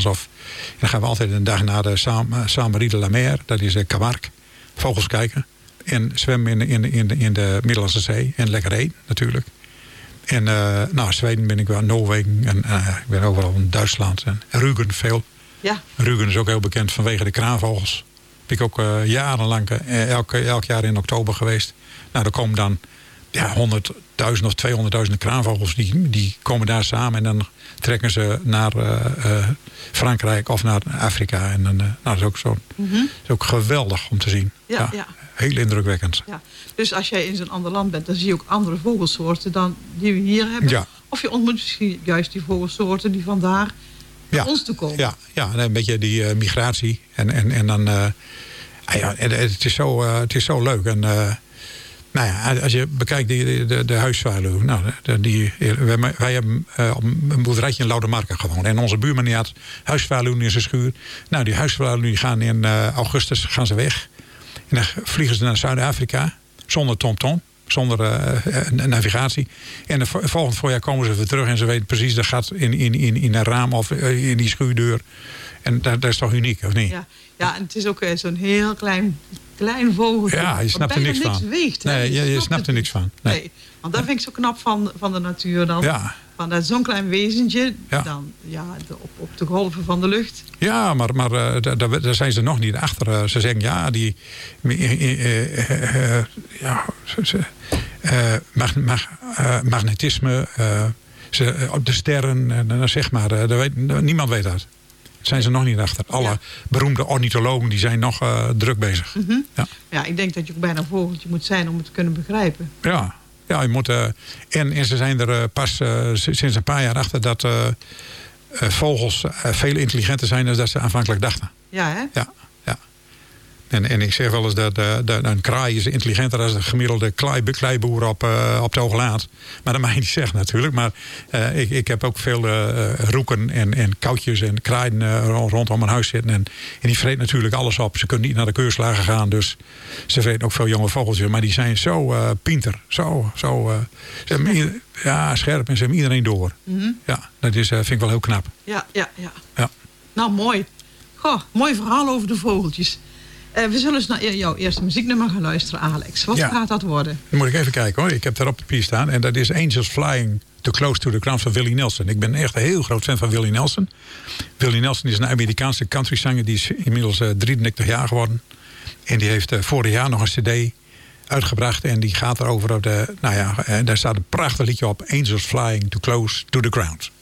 En dan gaan we altijd een dag naar de Saint-Marie de la Mer. Dat is Camargue. Vogels kijken. En zwemmen in de Middellandse Zee. En lekker eten natuurlijk. En Zweden ben ik wel, Noorwegen. En ik ben overal in Duitsland. En Rügen veel. Ja. Rügen is ook heel bekend vanwege de kraanvogels. Ben ik ook jarenlang elk jaar in oktober geweest. Nou, er komen dan 100.000 of 200.000 kraanvogels. Die komen daar samen en dan trekken ze naar Frankrijk of naar Afrika. En dan, dat is ook zo. Is ook geweldig om te zien. Ja. Heel indrukwekkend. Ja. Dus als jij in zo'n ander land bent, dan zie je ook andere vogelsoorten dan die we hier hebben. Ja. Of je ontmoet misschien juist die vogelsoorten die vandaar naar ons toe komen. Ja, een beetje die migratie. En dan... het is zo leuk. En als je bekijkt de huiszwaluw. Nou, wij hebben op een boerderijtje in Laudermarken gewoond. En onze buurman die had huiszwaluwen in zijn schuur. Nou, die huiszwaluwen die gaan in augustus gaan ze weg. En dan vliegen ze naar Zuid-Afrika. Zonder tom-tom. Zonder navigatie. En het volgende voorjaar komen ze weer terug. En ze weten precies, dat gaat in een raam of in die schuurdeur. En dat is toch uniek, of niet? Ja, en het is ook zo'n heel klein vogeltje. Ja, je snapt er niks van. Weegt, nee, je snapt er niks van. Nee. Want dat vind ik zo knap van de natuur dan. Ja. Van dat zo'n klein wezentje, dan op de golven van de lucht. Ja, maar daar zijn ze nog niet achter. Ze zeggen, magnetisme, de sterren, zeg maar. Niemand weet dat. Zijn ze nog niet achter. Alle beroemde ornithologen die zijn nog druk bezig. Mm-hmm. Ja, ik denk dat je ook bijna een vogeltje moet zijn om het te kunnen begrijpen. Ja, je moet... en ze zijn er pas sinds een paar jaar achter dat vogels veel intelligenter zijn dan dat ze aanvankelijk dachten. Ja, hè? Ja. En ik zeg wel eens dat een kraai is intelligenter dan de gemiddelde kleiboer op de Hooglaat. Maar dat mag je niet zeggen natuurlijk. Maar ik heb ook veel roeken en koutjes en kraaien rondom mijn huis zitten. En die vreten natuurlijk alles op. Ze kunnen niet naar de keurslagen gaan. Dus ze vreten ook veel jonge vogeltjes. Maar die zijn zo pinter. Scherp en ze hebben iedereen door. Mm-hmm. Ja, dat vind ik wel heel knap. Ja. Nou, mooi. Goh, mooi verhaal over de vogeltjes. We zullen eens naar jouw eerste muzieknummer gaan luisteren, Alex. Wat gaat dat worden? Dan moet ik even kijken hoor. Ik heb daar op de pier staan. En dat is Angels Flying Too Close to the Ground van Willie Nelson. Ik ben echt een heel groot fan van Willie Nelson. Willie Nelson is een Amerikaanse countryzanger. Die is inmiddels 33 jaar geworden. En die heeft vorig jaar nog een cd uitgebracht. En die gaat erover. Daar staat een prachtig liedje op. Angels Flying Too Close to the Ground.